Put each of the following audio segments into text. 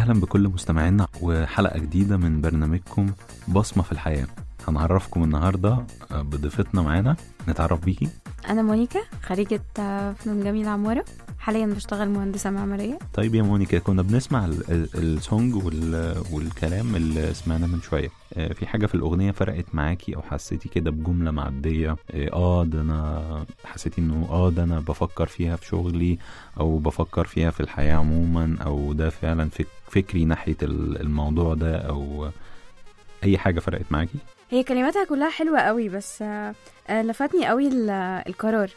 أهلا بكل مستمعينا وحلقة جديدة من برنامجكم بصمة في الحياة. هنعرفكم النهاردة بضيفتنا معانا. نتعرف بيكي. أنا مونيكا، خريجة فنون جميلة عمارة، حاليا بشتغل مهندسة معمارية. طيب يا مونيكا، كنا بنسمع السونج والكلام اللي سمعنا من شوية. في حاجة في الأغنية فرقت معاكي أو حسيتي كده بجملة معدية؟ ده أنا حسيتي إنه ده أنا بفكر فيها في شغلي أو بفكر فيها في الحياة عموما، أو ده فعلا فكري ناحية الموضوع ده، أو أي حاجة فرقت معاكي؟ هي كلماتها كلها حلوة قوي، بس لفتني قوي القرار.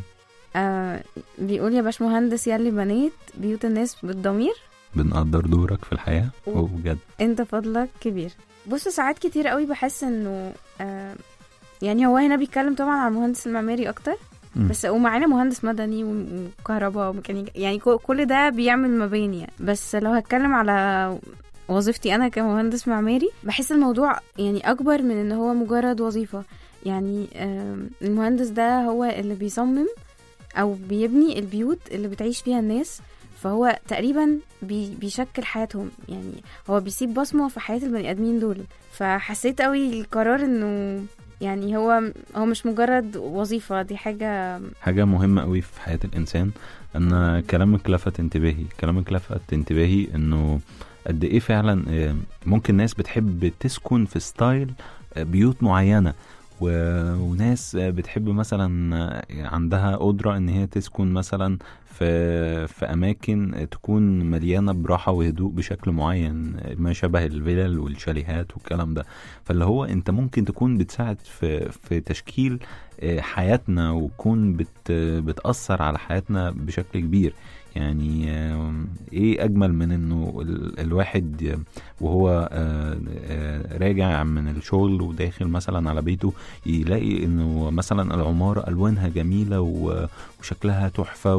بيقول يا باش مهندس ياللي بنيت بيوت الناس بالضمير، بنقدر دورك في الحياة وبجد انت فضلك كبير. بص، ساعات كتير قوي بحس انه يعني هو هنا بيتكلم طبعا عن المهندس المعماري اكتر، بس ومعانا مهندس مدني وكهرباء وميكانيكا، يعني كل ده بيعمل مباني يعني. بس لو هتكلم على وظيفتي انا كمهندس معماري، بحس الموضوع يعني اكبر من ان هو مجرد وظيفة. يعني المهندس ده هو اللي بيصمم او بيبني البيوت اللي بتعيش فيها الناس، فهو تقريبا بيشكل حياتهم، يعني هو بيسيب بصمة في حياة البني ادمين دول. فحسيت قوي القرار انه يعني هو مش مجرد وظيفة، دي حاجة مهمة قوي في حياة الانسان. ان كلامك لفت انتباهي انه قد ايه فعلا ممكن ناس بتحب تسكن في ستايل بيوت معينة، وناس بتحب مثلا عندها قدرة ان هي تسكن مثلا في اماكن تكون مليانة براحة وهدوء بشكل معين، ما شبه الفيلل والشاليهات والكلام ده. فاللي هو انت ممكن تكون بتساعد في تشكيل حياتنا، وتكون بتأثر على حياتنا بشكل كبير. يعني ايه اجمل من انه الواحد وهو راجع من الشغل وداخل مثلا على بيته يلاقي انه مثلا العمارة الوانها جميلة وشكلها تحفة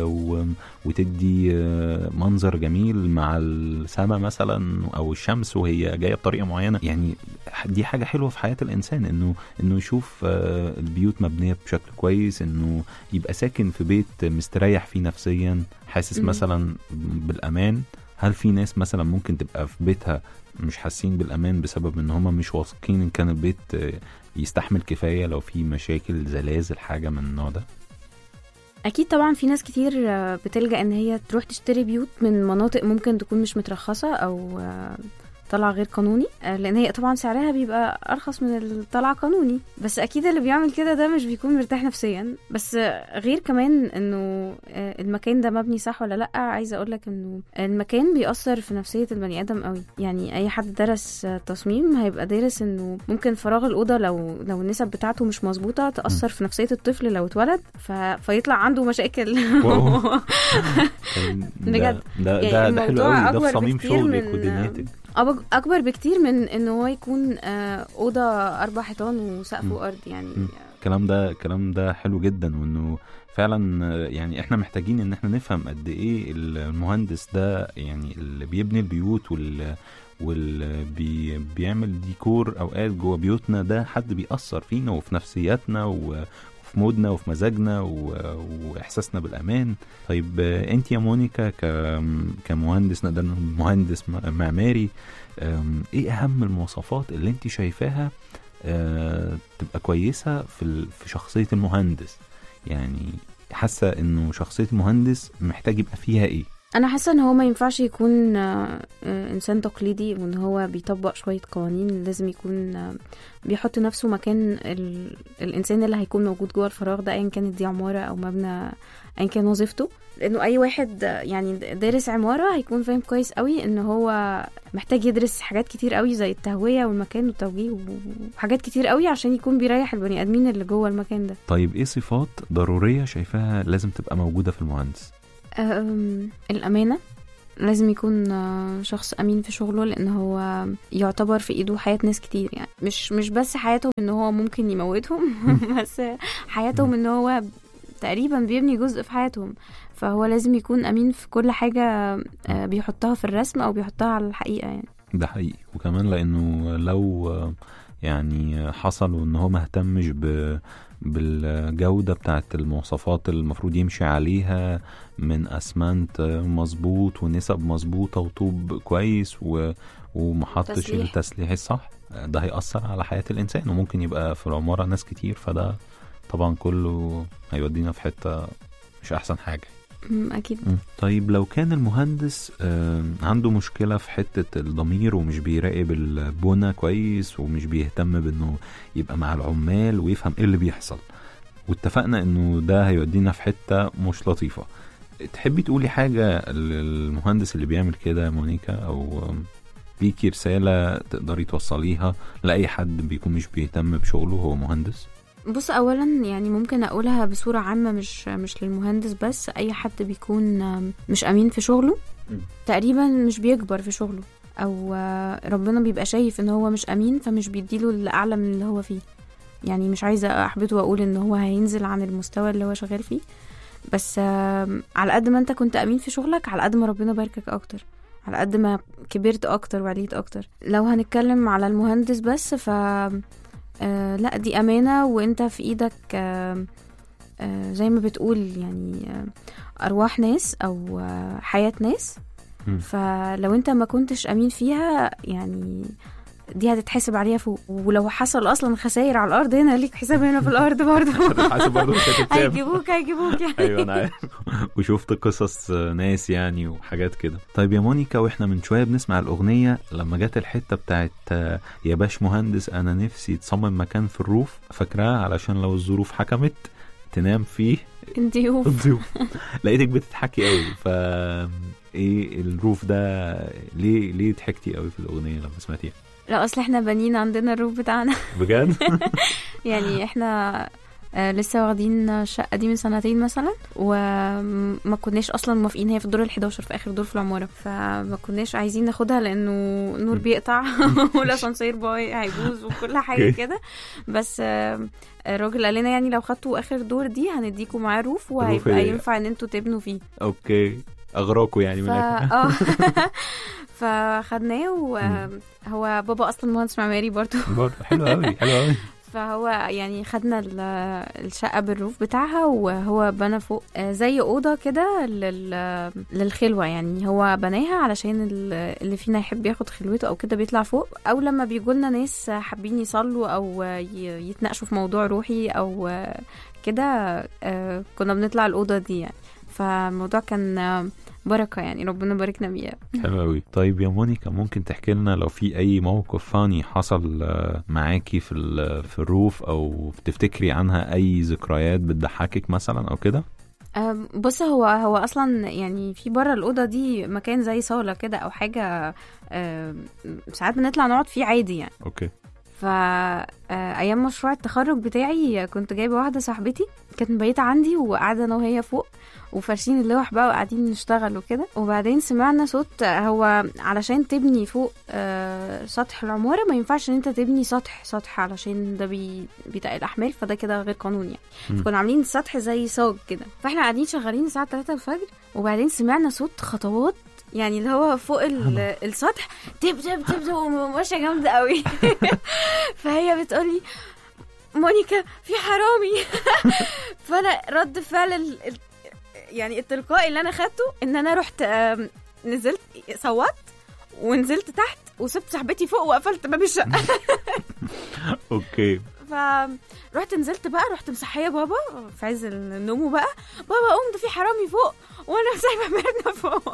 وتدي منظر جميل مع السماء مثلا او الشمس وهي جاية بطريقة معينة. يعني دي حاجة حلوة في حياة الانسان، انه يشوف البيوت مبنية بشكل كويس، انه يبقى ساكن في بيت مستريح فيه نفسيا، حاسس مثلا بالامان. هل في ناس مثلا ممكن تبقى في بيتها مش حاسين بالامان بسبب ان هم مش واثقين ان كان البيت يستحمل كفاية لو في مشاكل زلازل حاجة من النوع ده؟ اكيد طبعا في ناس كتير بتلجأ ان هي تروح تشتري بيوت من مناطق ممكن تكون مش مترخصة او طلع غير قانوني، لان هي طبعا سعرها بيبقى ارخص من الطلع قانوني. بس اكيد اللي بيعمل كده ده مش بيكون مرتاح نفسيا. بس غير كمان انه المكان ده مبني صح ولا لا، عايزه اقولك انه المكان بيأثر في نفسيه البني ادم قوي. يعني اي حد درس تصميم هيبقى دارس انه ممكن فراغ الاوضه لو النسب بتاعته مش مظبوطه تأثر في نفسيه الطفل لو اتولد فيطلع عنده مشاكل. بجد ده حلو قوي، ده في صميم شغلك ودنيتك اكبر بكتير من انه هو يكون اوضه 4 حيطان وسقف وارض. يعني الكلام ده حلو جدا، وانه فعلا يعني احنا محتاجين ان احنا نفهم قد ايه المهندس ده، يعني اللي بيبني البيوت واللي بيعمل ديكور اوقات جوه بيوتنا، ده حد بيأثر فينا وفي نفسياتنا وفي مودنا وفي مزاجنا واحساسنا بالامان. طيب انت يا مونيكا كمهندس، نقدر مهندس معماري، ايه اهم المواصفات اللي انت شايفاها تبقى كويسة في شخصية المهندس؟ يعني حاسة انه شخصية المهندس محتاج يبقى فيها ايه؟ انا حاسه ان هو ما ينفعش يكون انسان تقليدي وان هو بيطبق شويه قوانين. لازم يكون بيحط نفسه مكان الانسان اللي هيكون موجود جوه الفراغ ده، ايا كانت دي عماره او مبنى، ايا كان وظيفته. لانه اي واحد يعني دارس عماره هيكون فاهم كويس قوي ان هو محتاج يدرس حاجات كتير قوي زي التهويه والمكان والتوجيه وحاجات كتير قوي عشان يكون بيريح البني ادمين اللي جوه المكان ده. طيب ايه صفات ضروريه شايفاها لازم تبقى موجوده في المهندس؟ الأمانة، لازم يكون شخص أمين في شغله، لأن هو يعتبر في إيده حياة ناس كتير. يعني مش بس حياتهم إن هو ممكن يموتهم بس حياتهم إن هو تقريبا بيبني جزء في حياتهم. فهو لازم يكون أمين في كل حاجة بيحطها في الرسم أو بيحطها على الحقيقة. يعني ده حقيقي. وكمان لأنه لو يعني حصل وإن هو مهتمش بالجودة بتاعت المواصفات اللي المفروض يمشي عليها من اسمنت مظبوط ونسب مظبوطة وطوب كويس ومحطش التسليح الصح، ده هيأثر على حياة الإنسان، وممكن يبقى في العمارة ناس كتير، فده طبعا كله هيودينا في حتة مش أحسن حاجة. أكيد. طيب لو كان المهندس عنده مشكلة في حتة الضمير ومش بيراقب البنى كويس ومش بيهتم بأنه يبقى مع العمال ويفهم إيه اللي بيحصل، واتفقنا أنه ده هيودينا في حتة مش لطيفة، تحبي تقولي حاجة للمهندس اللي بيعمل كده يا مونيكا، أو ليكي رسالة تقدري توصليها لأي حد بيكون مش بيهتم بشغله هو مهندس؟ بص، اولا يعني ممكن اقولها بصورة عامة، مش للمهندس بس، اي حد بيكون مش امين في شغله تقريبا مش بيكبر في شغله، او ربنا بيبقى شايف ان هو مش امين فمش بيديله الاعلى من اللي هو فيه. يعني مش عايزة احبطه واقول ان هو هينزل عن المستوى اللي هو شغال فيه، بس على قد ما انت كنت امين في شغلك على قد ما ربنا باركك اكتر، على قد ما كبرت اكتر وعليت اكتر. لو هنتكلم على المهندس بس ف لا، دي امانة، وانت في ايدك زي ما بتقول يعني ارواح ناس او حياة ناس. فلو انت ما كنتش امين فيها يعني دي هتتحسب عليها فوق، ولو حصل اصلا خسائر على الارض هنا ليك حساب هنا في الارض برضه. هتتحسب برضه، هيجيبوك يعني. ايوه انا عارف، وشفت قصص ناس يعني وحاجات كده. طيب يا مونيكا، واحنا من شويه بنسمع الاغنيه لما جت الحته بتاعت يا باش مهندس انا نفسي تصمم مكان في الروف، فاكراها علشان لو الظروف حكمت تنام فيه الضيوف. لقيتك بتضحكي قوي، ف ايه الروف ده؟ ليه ضحكتي قوي في الاغنيه لما سمعتيها؟ لا، اصل احنا بنين عندنا الروف بتاعنا. بجد؟ يعني احنا لسه واخدين الشقه دي من سنتين مثلا، وما كناش اصلا موافقين. هي في الدور ال11 في اخر دور في العماره، فما كناش عايزين ناخدها لانه النور بيقطع والاسانسير هيبوظ وكل حاجه كده. بس الراجل قال لنا يعني لو خدتوا اخر دور دي هنديكوا معاه روف، وهيبقى ينفع ان انتوا تبنوا فيه. اوكي، اغراكوا يعني من الاخر. فخدناه، وهو بابا اصلا مهندس معماري برضو. حلو قوي. فهو يعني خدنا الشقة بالروف بتاعها، وهو بنى فوق زي أوضة كده للخلوة. يعني هو بناها علشان اللي فينا يحب ياخد خلوته أو كده بيطلع فوق، أو لما بيجولنا ناس حابين يصلوا أو يتناقشوا في موضوع روحي أو كده كنا بنطلع الأوضة دي يعني. فالموضوع كان بركة يعني، ربنا باركنا بيها. حلو قوي. طيب يا مونيكا، ممكن تحكي لنا لو في اي موقف فاني حصل معاكي في الروف، او تفتكري عنها اي ذكريات بتضحكك مثلا او كده؟ بص، هو اصلا يعني في بره الاوضه دي مكان زي صاله كده او حاجه، ساعات بنطلع نقعد فيه عادي يعني. اوكي. ايام مشروع التخرج بتاعي كنت جايبه واحده صاحبتي كانت مبيته عندي، وقاعده انا وهي فوق وفرشين اللوح بقى وقاعدين نشتغل وكده. وبعدين سمعنا صوت. هو علشان تبني فوق سطح العماره ما ينفعش ان انت تبني سطح علشان ده بيتقل احمال، فده كده غير قانوني يعني. فكنا عاملين سطح زي صاج كده، فاحنا قاعدين شغالين الساعه 3 الفجر، وبعدين سمعنا صوت خطوات يعني اللي هو فوق السطح، تب وماشيه جامده قوي. فهي بتقولي مونيكا في حرامي. فانا رد فعل يعني التلقائي اللي انا خدته ان انا رحت نزلت صوت ونزلت تحت وسبت صاحبتي فوق وقفلت باب الشقه. اوكي. فرحت نزلت بقى، رحت مصحيه بابا في عز النوم بقى، بابا قوم ده في حرامي فوق، وانا سايبه ميرنا فوق.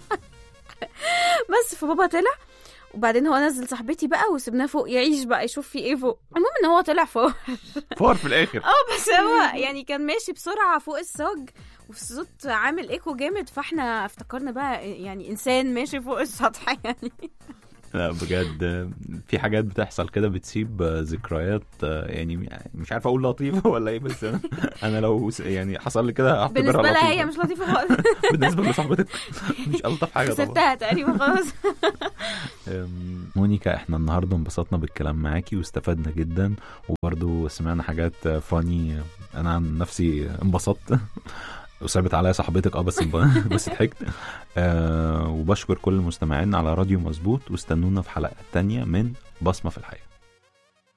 بس فبابا طلع، وبعدين هو نزل صاحبتي بقى وسبناه فوق يعيش بقى يشوف في ايه فوق. المهم ان هو طلع فوق في الاخر. بس هو يعني كان ماشي بسرعه فوق الصاج والصوت عامل ايكو جامد، فاحنا افتكرنا بقى يعني انسان ماشي فوق السطح يعني. لا بجد في حاجات بتحصل كده بتسيب ذكريات، يعني مش عارف اقول لطيفه ولا ايه، بس انا لو يعني حصل لي كده بالنسبه لها هي مش لطيفه خالص. بالنسبه لصاحبتك مش الطف حاجه طبعا. سبتها تقريبا خلاص. مونيكا، احنا النهارده انبسطنا بالكلام معاكي واستفدنا جدا، وبرضو سمعنا حاجات فاني. انا عن نفسي انبسطت وصعبت عليا صاحبتك بس ضحكت. وبشكر كل المستمعين على راديو مظبوط، واستنونا في حلقة تانية من بصمة في الحياة.